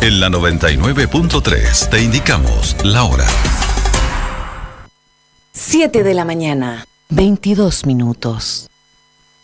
En la 99.3 te indicamos la hora. 7 de la mañana, 22 minutos.